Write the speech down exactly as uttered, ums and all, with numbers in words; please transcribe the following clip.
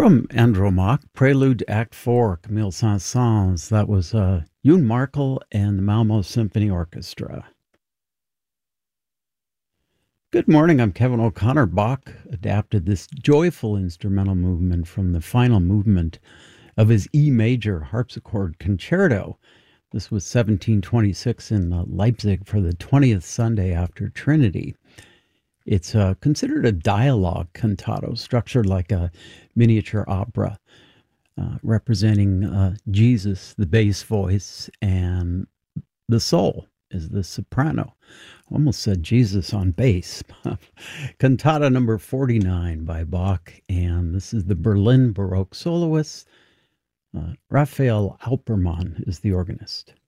From Andromaque, Prelude to Act four, Camille Saint-Saëns. That was uh, Yoon Markel and the Malmo Symphony Orchestra. Good morning, I'm Kevin O'Connor. Bach adapted this joyful instrumental movement from the final movement of his E major harpsichord concerto. This was seventeen twenty-six in uh, Leipzig for the twentieth Sunday after Trinity. It's uh, considered a dialogue cantato, structured like a miniature opera, uh, representing uh, Jesus, the bass voice, and the soul is the soprano. Almost said Jesus on bass. Cantata number forty-nine by Bach, and this is the Berlin Baroque soloist. Uh, Raphael Alpermann is the organist.